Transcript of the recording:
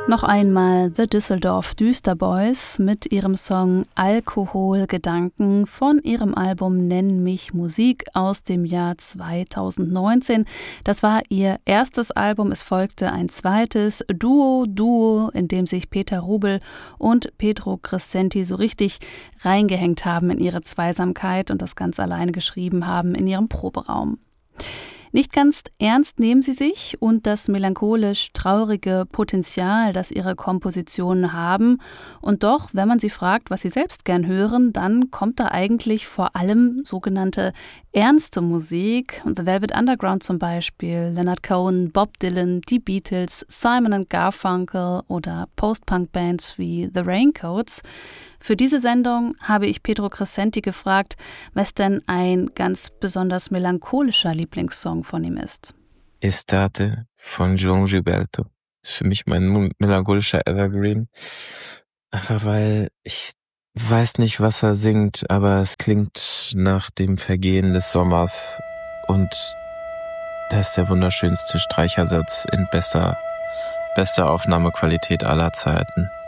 Noch einmal The Düsseldorf Düsterboys mit ihrem Song Alkoholgedanken von ihrem Album Nenn mich Musik aus dem Jahr 2019. Das war ihr erstes Album. Es folgte ein zweites Duo, in dem sich Peter Rubel und Pedro Crescenti so richtig reingehängt haben in ihre Zweisamkeit und das ganz alleine geschrieben haben in ihrem Proberaum. Nicht ganz ernst nehmen sie sich und das melancholisch-traurige Potenzial, das ihre Kompositionen haben. Und doch, wenn man sie fragt, was sie selbst gern hören, dann kommt da eigentlich vor allem sogenannte ernste Musik. The Velvet Underground zum Beispiel, Leonard Cohen, Bob Dylan, die Beatles, Simon & Garfunkel oder Post-Punk-Bands wie The Raincoats. Für diese Sendung habe ich Pedro Crescenti gefragt, was denn ein ganz besonders melancholischer Lieblingssong von ihm ist. Estate von João Gilberto ist für mich mein melancholischer Evergreen. Einfach weil ich weiß nicht, was er singt, aber es klingt nach dem Vergehen des Sommers und das ist der wunderschönste Streichersatz in bester Aufnahmequalität aller Zeiten.